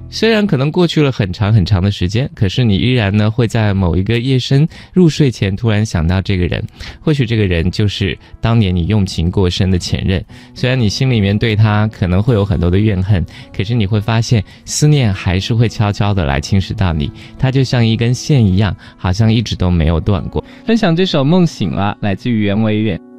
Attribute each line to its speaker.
Speaker 1: 虽然可能过去了很长很长的时间，可是你依然呢会在某一个夜深入睡前突然想到这个人，或许这个人就是当年你用情过深的前任。虽然你心里面对他可能会有很多的怨恨，可是你会发现思念还是会悄悄的来侵蚀到你，它就像一根线一样，好像一直都没有断过。分享这首梦醒了，来自于袁惟远。